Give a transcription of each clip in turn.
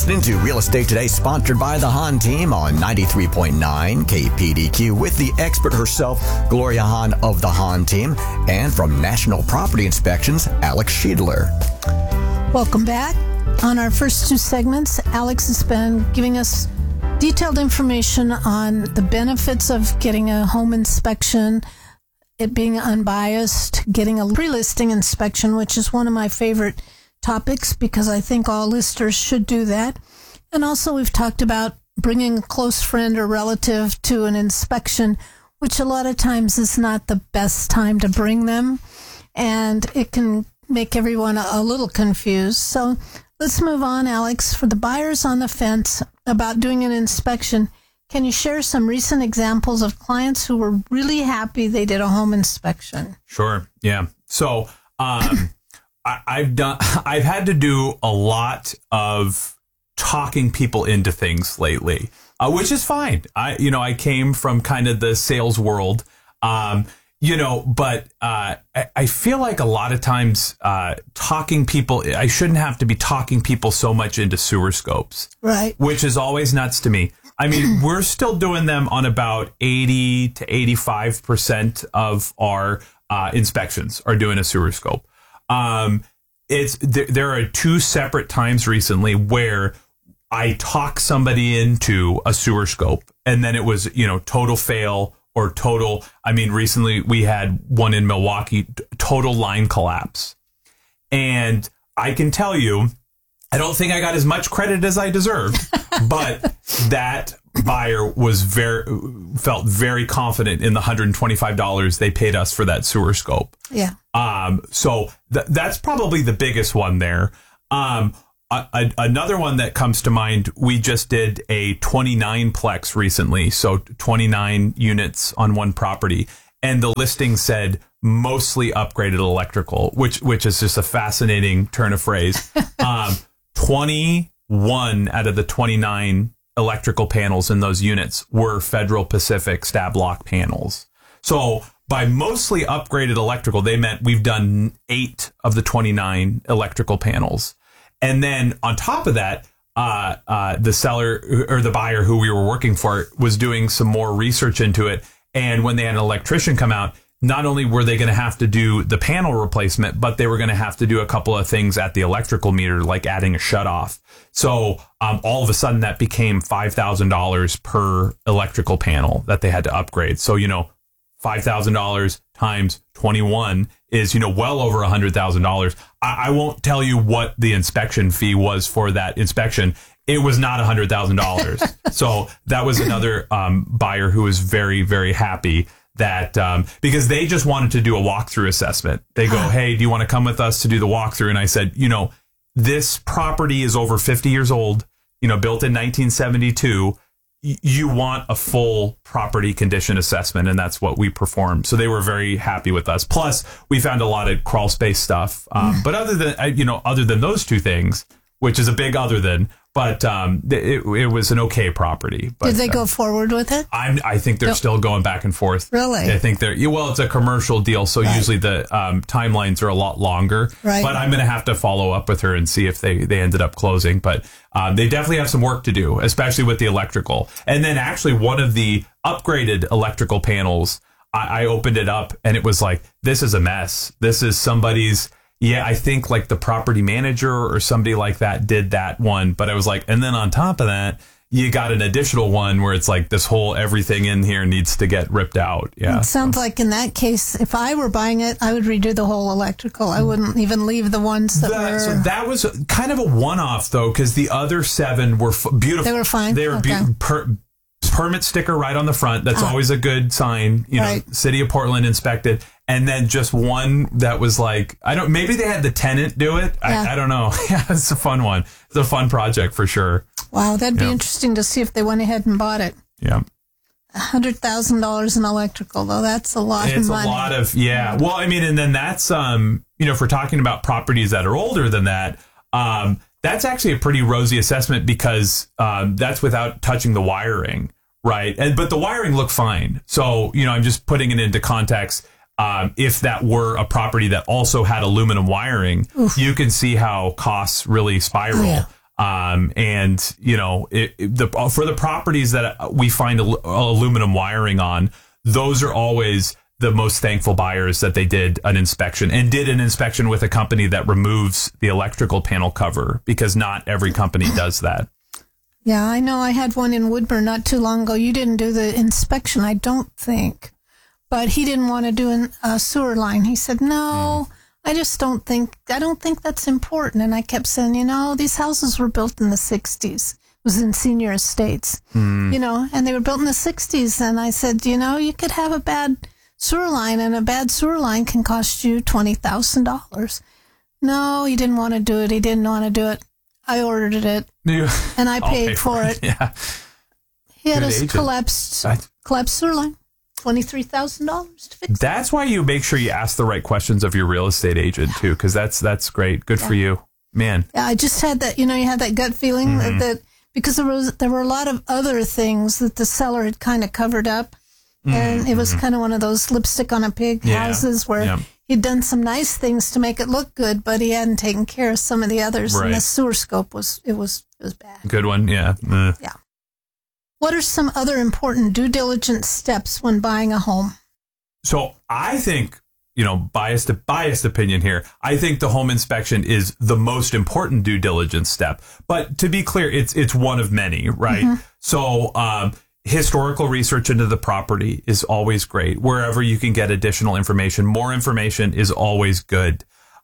listening to Real Estate Today, sponsored by the Hahn team on 93.9 KPDQ with the expert herself, Gloria Hahn of the Hahn team, and from National Property Inspections, Alex Schiedler. Welcome back. On our first two segments, Alex has been giving us detailed information on the benefits of getting a home inspection, it being unbiased, getting a pre-listing inspection, which is one of my favorite topics because I think all listers should do that. And also we've talked about bringing a close friend or relative to an inspection, which a lot of times is not the best time to bring them, and it can make everyone a little confused. So let's move on, Alex. For the buyers on the fence about doing an inspection, can you share some recent examples of clients who were really happy they did a home inspection? Sure. Yeah. So, I've had to do a lot of talking people into things lately, which is fine. I came from kind of the sales world, but I feel like a lot of times talking people, I shouldn't have to be talking people so much into sewer scopes, right? Which is always nuts to me. I mean, we're still doing them on about 80 to 85% of our inspections are doing a sewer scope. There are two separate times recently where I talk somebody into a sewer scope, and then it was, total fail or total. I mean, recently we had one in Milwaukee, total line collapse. And I can tell you, I don't think I got as much credit as I deserved, but that buyer felt very confident in the $125 they paid us for that sewer scope. Yeah. So that's probably the biggest one there. Another one that comes to mind, we just did a 29-plex recently, so 29 units on one property, and the listing said mostly upgraded electrical, which is just a fascinating turn of phrase. 21 out of the 29 electrical panels in those units were Federal Pacific stab lock panels. So by mostly upgraded electrical, they meant we've done 8 of the 29 electrical panels. And then on top of that, the seller or the buyer who we were working for was doing some more research into it. And when they had an electrician come out, not only were they going to have to do the panel replacement, but they were going to have to do a couple of things at the electrical meter, like adding a shutoff. So all of a sudden that became $5,000 per electrical panel that they had to upgrade. So, $5,000 times 21 is, well over $100,000. I won't tell you what the inspection fee was for that inspection. It was not $100,000. So that was another buyer who was very, very happy that because they just wanted to do a walkthrough assessment. They go, hey, do you want to come with us to do the walkthrough? And I said, this property is over 50 years old, built in 1972. You want a full property condition assessment, and that's what we performed. So they were very happy with us. Plus, we found a lot of crawl space stuff. But other than those two things, which is a big other than, but it was an okay property. But, did they go forward with it? I think they're still going back and forth. Really? I think it's a commercial deal, so usually the timelines are a lot longer. Right. But I'm going to have to follow up with her and see if they ended up closing. But they definitely have some work to do, especially with the electrical. And then actually one of the upgraded electrical panels, I opened it up and it was like, this is a mess. This is somebody's. Yeah, I think like the property manager or somebody like that did that one. But I was like, and then on top of that, you got an additional one where it's like this whole everything in here needs to get ripped out. Yeah. It sounds like in that case, if I were buying it, I would redo the whole electrical. I wouldn't even leave the ones that were. So that was kind of a one-off, though, because the other 7 were beautiful. They were fine. They were permit sticker right on the front. That's always a good sign. Right. City of Portland inspected. And then just one that was like, maybe they had the tenant do it. Yeah. I don't know. Yeah, it's a fun one. It's a fun project for sure. Wow, that'd be interesting to see if they went ahead and bought it. Yeah. $100,000 in electrical, though. That's a lot of money. It's a lot of, yeah. Well, I mean, and then that's, if we're talking about properties that are older than that, that's actually a pretty rosy assessment because that's without touching the wiring, right? But the wiring looked fine. So, I'm just putting it into context. If that were a property that also had aluminum wiring, you can see how costs really spiral. And you know, for the properties that we find aluminum wiring on, those are always the most thankful buyers that they did an inspection with a company that removes the electrical panel cover, because not every company does that. Yeah, I know. I had one in Woodburn not too long ago. You didn't do the inspection, I don't think. But he didn't want to do a sewer line. He said, no, I don't think that's important. And I kept saying, you know, these houses were built in the 60s. It was in senior estates, you know, and they were built in the 60s. And I said, you know, you could have a bad sewer line, and a bad sewer line can cost you $20,000. No, he didn't want to do it. He didn't want to do it. I ordered it, and I paid for it. Yeah. He had a collapsed sewer line. $23,000 to fix. That's why you make sure you ask the right questions of your real estate agent too, because that's great. Good for you, man. Yeah, I just had that. You know, you had that gut feeling that because there were a lot of other things that the seller had kind of covered up, and it was kind of one of those lipstick on a pig houses where he'd done some nice things to make it look good, but he hadn't taken care of some of the others, and the sewer scope was bad. Good one, yeah. Yeah. What are some other important due diligence steps when buying a home? So I think, you know, biased opinion here, I think the home inspection is the most important due diligence step. But to be clear, it's one of many, right? So historical research into the property is always great. Wherever you can get additional information, more information is always good.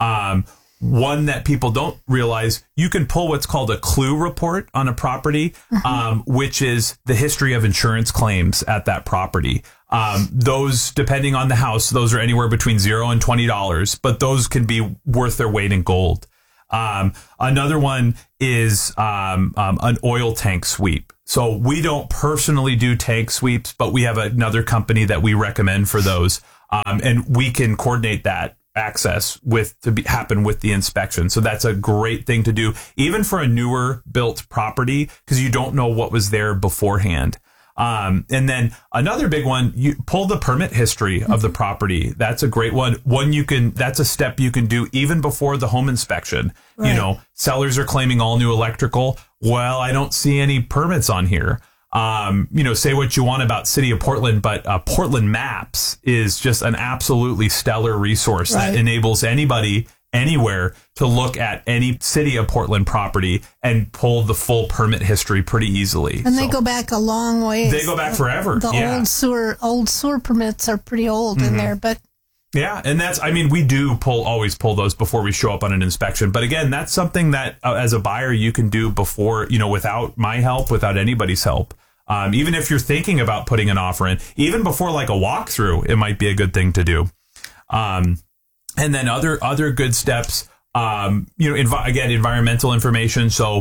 One that people don't realize, you can pull what's called a clue report on a property, which is the history of insurance claims at that property. Those, depending on the house, those are anywhere between $0 and $20, but those can be worth their weight in gold. Another one is an oil tank sweep. So we don't personally do tank sweeps, but we have another company that we recommend for those, and we can coordinate that access happen with the inspection. So that's a great thing to do, even for a newer built property, because you don't know what was there beforehand. And then another big one, you pull the permit history of the property. That's a great one. That's a step you can do even before the home inspection. Right. You know, sellers are claiming all new electrical. Well, I don't see any permits on here. You know, say what you want about City of Portland, but Portland Maps is just an absolutely stellar resource that enables anybody anywhere to look at any City of Portland property and pull the full permit history pretty easily. And they go back a long way. They go back forever. The old sewer permits are pretty old in there, but yeah, and we do always pull those before we show up on an inspection. But again, that's something that as a buyer you can do before, you know, without my help, without anybody's help. Even if you're thinking about putting an offer in, even before like a walkthrough, it might be a good thing to do. And then other good steps, you know, again, environmental information. So,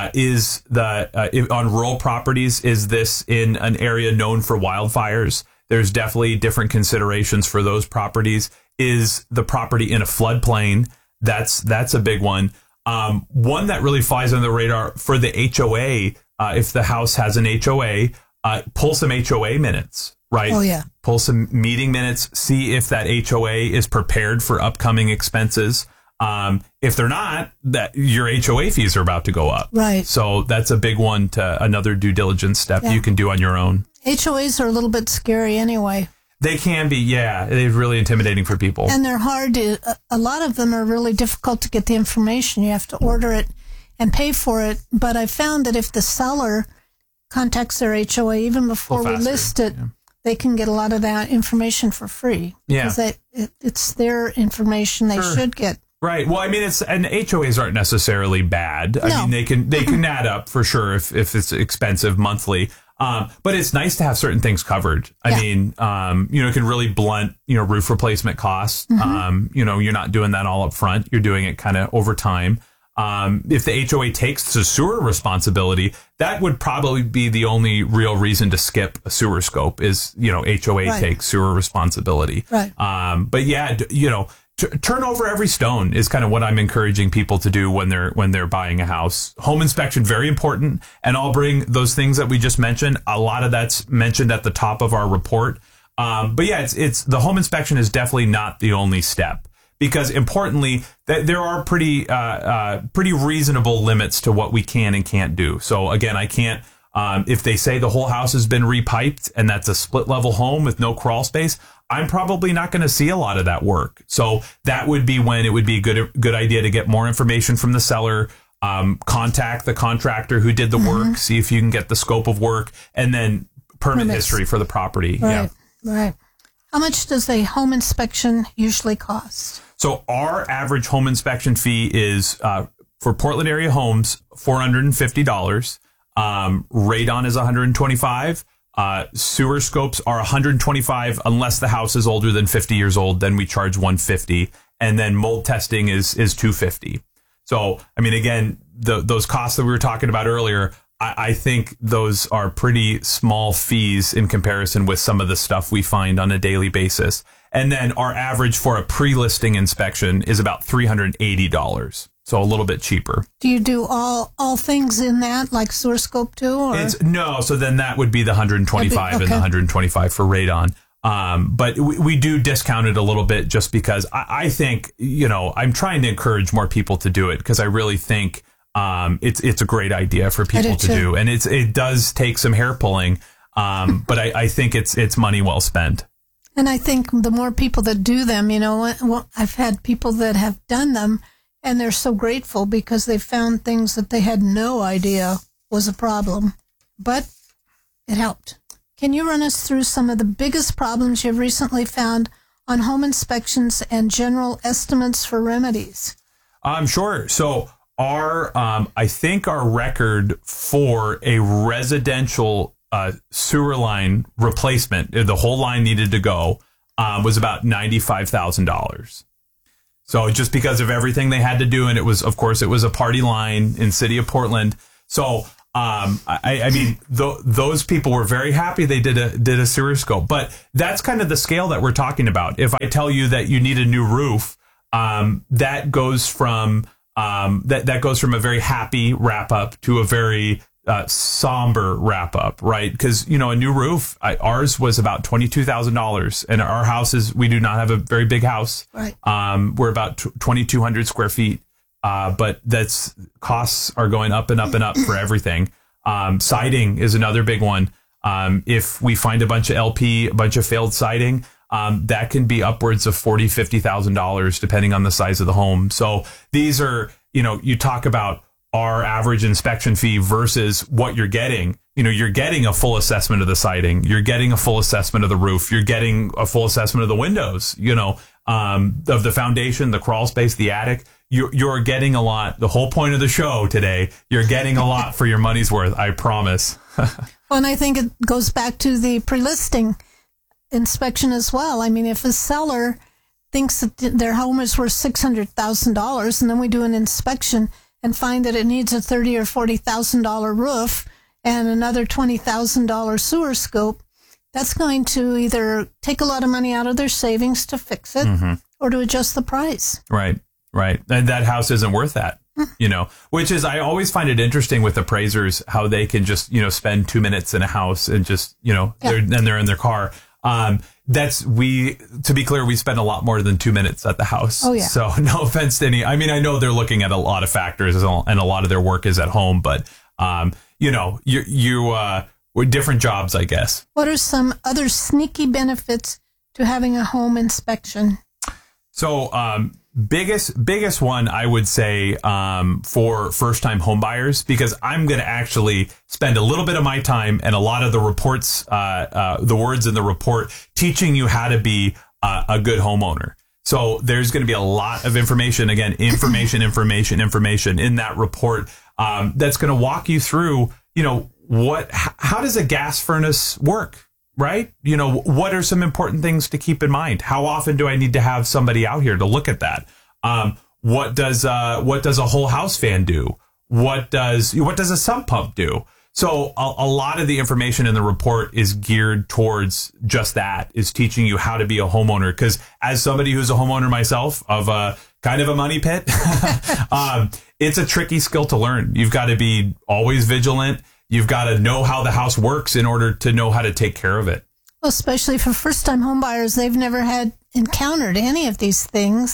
on rural properties, is this in an area known for wildfires? There's definitely different considerations for those properties. Is the property in a floodplain? That's a big one. One that really flies under the radar for the HOA, if the house has an HOA, pull some HOA minutes, right? Oh, yeah. Pull some meeting minutes, see if that HOA is prepared for upcoming expenses. If they're not, that your HOA fees are about to go up. Right. So that's a big one, another due diligence step you can do on your own. HOAs are a little bit scary anyway. They can be, yeah. They're really intimidating for people. And they're hard a lot of them are really difficult to get the information. You have to order it and pay for it. But I found that if the seller contacts their HOA, even before we list it, they can get a lot of that information for free. Yeah. Because it's their information they should get. Right. Well, I mean, and HOAs aren't necessarily bad. No. I mean, they can add up for sure if it's expensive monthly. But it's nice to have certain things covered. I mean, you know, it can really blunt, you know, roof replacement costs. You know, you're not doing that all up front. You're doing it kind of over time. If the HOA takes the sewer responsibility, that would probably be the only real reason to skip a sewer scope is, you know, HOA takes sewer responsibility. Right. But yeah, you know, turn over every stone is kind of what I'm encouraging people to do when they're buying a house. Home inspection, very important. And I'll bring those things that we just mentioned. A lot of that's mentioned at the top of our report. But yeah, it's the home inspection is definitely not the only step, because importantly, there are pretty reasonable limits to what we can and can't do. So again, I can't, if they say the whole house has been repiped and that's a split level home with no crawl space, I'm probably not going to see a lot of that work. So that would be when it would be a good idea to get more information from the seller, contact the contractor who did the work, see if you can get the scope of work, and then permit history for the property. Right, right. How much does a home inspection usually cost? So our average home inspection fee is, for Portland area homes, $450. Radon is $125. Sewer scopes are $125 unless the house is older than 50 years old. Then we charge $150, and then mold testing is $250. So, I mean, again, those costs that we were talking about earlier, I think those are pretty small fees in comparison with some of the stuff we find on a daily basis. And then our average for a pre-listing inspection is about $380. So a little bit cheaper. Do you do all things in that, like sewer scope too? Or? No, so then that would be the 125 and the 125 for radon. But we do discount it a little bit just because I think, I'm trying to encourage more people to do it because I really think it's a great idea for people to do. And it does take some hair pulling, but I think it's money well spent. And I think the more people that do them, I've had people that have done them, and they're so grateful because they found things that they had no idea was a problem. But it helped. Can you run us through some of the biggest problems you've recently found on home inspections and general estimates for remedies? Sure. So I think our record for a residential sewer line replacement, the whole line needed to go, was about $95,000. So just because of everything they had to do, and it was a party line in city of Portland. So I mean, those people were very happy they did a sewer scope, but that's kind of the scale that we're talking about. If I tell you that you need a new roof, that goes from that goes from a very happy wrap up to a very somber wrap up, right? Because a new roof, ours was about $22,000, and our houses, we do not have a very big house. Right. We're about 2,200 square feet. But costs are going up and up and up for everything. Siding is another big one. If we find a bunch of LP, a bunch of failed siding, that can be upwards of $40,000, $50,000 depending on the size of the home. So these are, you talk about our average inspection fee versus what you're getting. You're getting a full assessment of the siding. You're getting a full assessment of the roof. You're getting a full assessment of the windows, of the foundation, the crawl space, the attic. You're getting a lot. The whole point of the show today, you're getting a lot for your money's worth. I promise. Well, and I think it goes back to the pre-listing inspection as well. I mean, if a seller thinks that their home is worth $600,000, and then we do an inspection and find that it needs a $30,000 or $40,000 roof and another $20,000 sewer scope, that's going to either take a lot of money out of their savings to fix it or to adjust the price. Right. Right. And that house isn't worth that, which is, I always find it interesting with appraisers, how they can just, spend 2 minutes in a house and just, they're in their car. To be clear, we spend a lot more than 2 minutes at the house. Oh, yeah. So no offense to any, I mean, I know they're looking at a lot of factors and a lot of their work is at home, but, we're different jobs, I guess. What are some other sneaky benefits to having a home inspection? So, biggest one, I would say, for first-time home buyers, because I'm going to actually spend a little bit of my time and a lot of the reports, the words in the report, teaching you how to be a good homeowner. So there's going to be a lot of information, again, information in that report, that's going to walk you through, how does a gas furnace work? Right? What are some important things to keep in mind? How often do I need to have somebody out here to look at that? What does a whole house fan do? What does a sump pump do? So a lot of the information in the report is geared towards just that, is teaching you how to be a homeowner. Because as somebody who's a homeowner myself of a kind of a money pit, it's a tricky skill to learn. You've got to be always vigilant. You've got to know how the house works in order to know how to take care of it. Well, especially for first-time home buyers, they've never encountered any of these things.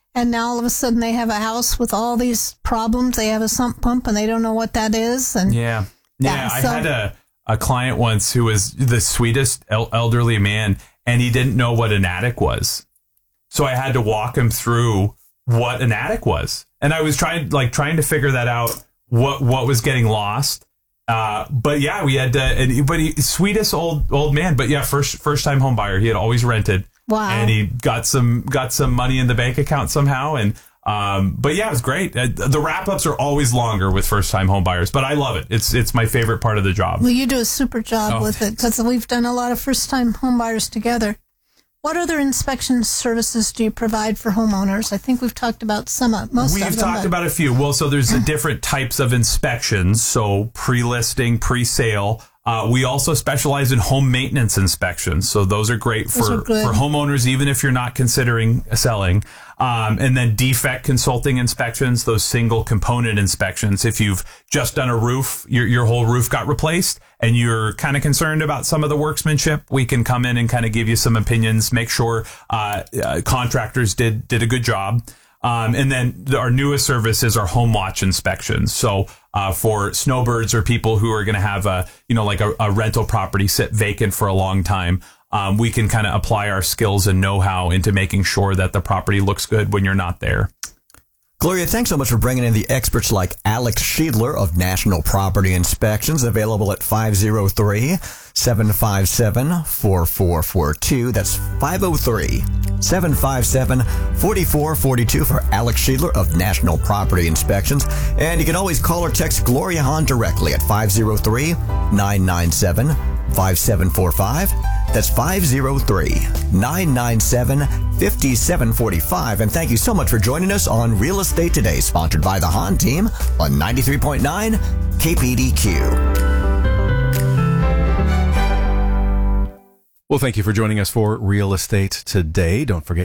and now all of a sudden they have a house with all these problems. They have a sump pump and they don't know what that is. And Yeah, I had a client once who was the sweetest elderly man, and he didn't know what an attic was. So I had to walk him through what an attic was. And I was trying to figure that out, what was getting lost. But yeah, we had sweetest old man. But yeah, first time home buyer. He had always rented. Wow. And he got some money in the bank account somehow. And but yeah, it was great. The wrap-ups are always longer with first-time home buyers, but I love it. It's my favorite part of the job. Well, you do a super job with it, because we've done a lot of first-time home buyers together. What other inspection services do you provide for homeowners? I think we've talked about most of them. We've talked about a few. Well, so there's different types of inspections. So pre-listing, pre-sale. We also specialize in home maintenance inspections. So those are great for homeowners, even if you're not considering selling. And then defect consulting inspections, those single component inspections. If you've just done a roof, your whole roof got replaced, and you're kind of concerned about some of the workmanship, we can come in and kind of give you some opinions, make sure contractors did a good job. And then our newest service is our home watch inspections. So for snowbirds or people who are going to have a rental property sit vacant for a long time, we can kind of apply our skills and know-how into making sure that the property looks good when you're not there. Gloria, thanks so much for bringing in the experts like Alex Schiedler of National Property Inspections, available at 503-757-4442. That's 503-757-4442 for Alex Schiedler of National Property Inspections. And you can always call or text Gloria Hahn directly at 503-997-5745. That's 503-997-5745. And thank you so much for joining us on Real Estate Today, sponsored by the Hahn team on 93.9 KPDQ. Well, thank you for joining us for Real Estate Today. Don't forget